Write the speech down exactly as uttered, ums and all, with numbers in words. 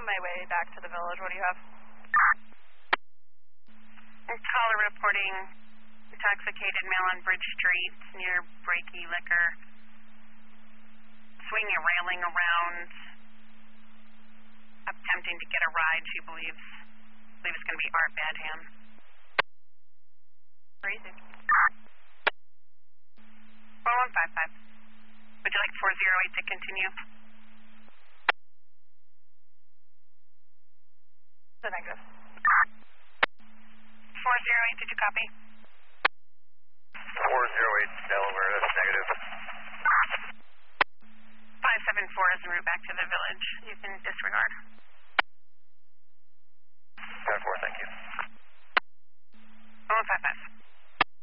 on my way back to the village. What do you have? Caller reporting intoxicated male on Bridge Street near Breaky Liquor. Swinging a railing around, attempting to get a ride, she believes. I believe it's going to be Art Badham. Crazy. four one five five. Would you like four zero eight to continue? The negative. four zero eight, did you copy? four zero eight, Delaware, that's negative. five seven four is en route back to the village. You can disregard.